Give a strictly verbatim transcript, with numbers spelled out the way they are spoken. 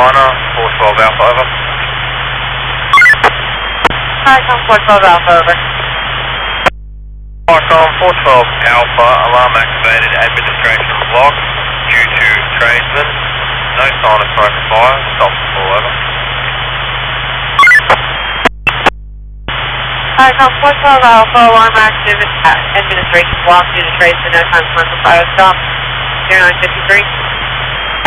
Carolina, four twelve Alpha, over. Icon four twelve Alpha, over. Icon four twelve Alpha, alarm activated, administration blocked due to tradesman. No sign of smoke or fire, stop the call, over. Icon four twelve Alpha, alarm active, administration blocked due to tradesman, no sign of smoke or fire, stop. zero nine fifty-three.